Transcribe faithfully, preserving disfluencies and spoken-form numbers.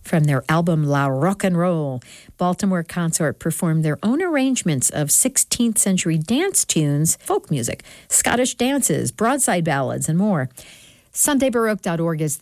From their album La Rock and Roll, Baltimore Consort performed their own arrangements of sixteenth century dance tunes, folk music, Scottish dances, broadside ballads, and more. Sunday Baroque dot org is